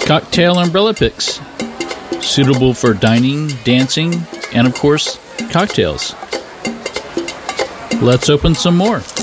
Cocktail umbrella picks, suitable for dining, dancing, and of course, cocktails. Let's open some more.